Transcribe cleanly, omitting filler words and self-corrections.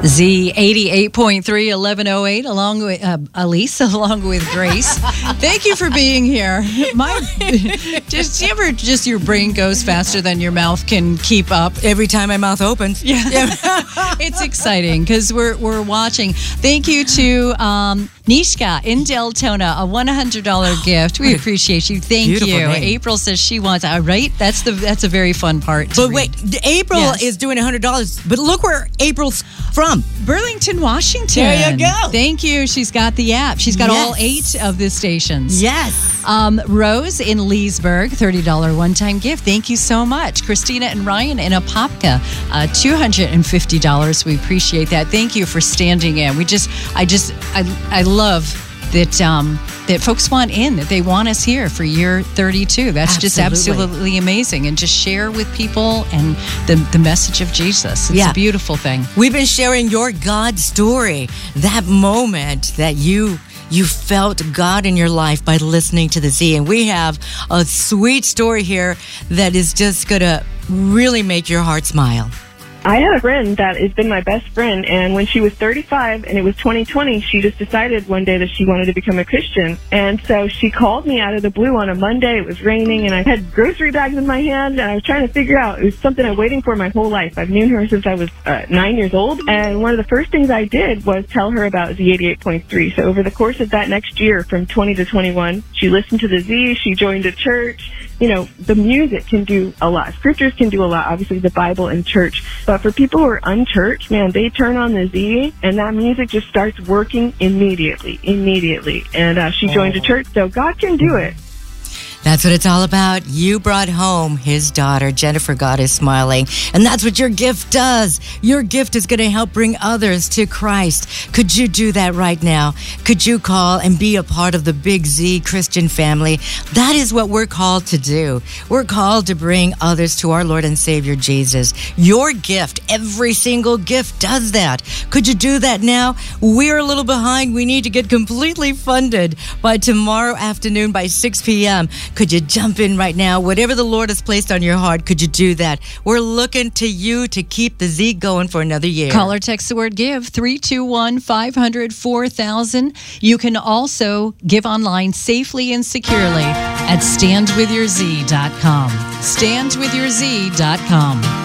Z 88.3 1108 along with Elise, along with Grace. Thank you for being here. Your brain goes faster than your mouth can keep up every time my mouth opens. Yeah. It's exciting because we're watching. Thank you to Nishka in Deltona, a $100 gift. We appreciate you. Thank you. Name. April says she wants, right? That's a very fun part. But wait, April is doing $100. But look where April's from. Burlington, Washington. There you go. Thank you. She's got the app. She's got all 8 of the stations. Yes. Rose in Leesburg, $30 one-time gift. Thank you so much. Christina and Ryan in Apopka, $250. We appreciate that. Thank you for standing in. I love that folks want in, that they want us here for year 32. That's just absolutely amazing. And just share with people and the message of Jesus. It's a beautiful thing. We've been sharing your God story, that moment that you felt God in your life by listening to the Z. And we have a sweet story here that is just going to really make your heart smile. I had a friend that has been my best friend, and when she was 35 and it was 2020, she just decided one day that she wanted to become a Christian. And so she called me out of the blue on a Monday. It was raining, and I had grocery bags in my hand, and I was trying to figure out, it was something I've been waiting for my whole life. I've known her since I was 9 years old, and one of the first things I did was tell her about Z88.3. So over the course of that next year, from 20 to 21, she listened to the Z, she joined a church. You know, the music can do a lot. Scriptures can do a lot, obviously the Bible and church. But for people who are unchurched, man, they turn on the Z and that music just starts working immediately. And she joined a church, so God can do it. That's what it's all about. You brought home his daughter. Jennifer, God is smiling. And that's what your gift does. Your gift is going to help bring others to Christ. Could you do that right now? Could you call and be a part of the Big Z Christian family? That is what we're called to do. We're called to bring others to our Lord and Savior Jesus. Your gift, every single gift does that. Could you do that now? We're a little behind. We need to get completely funded by tomorrow afternoon by 6 p.m. Could you jump in right now? Whatever the Lord has placed on your heart, could you do that? We're looking to you to keep the Z going for another year. Call or text the word GIVE, 321-500-4000. You can also give online safely and securely at standwithyourz.com. Standwithyourz.com.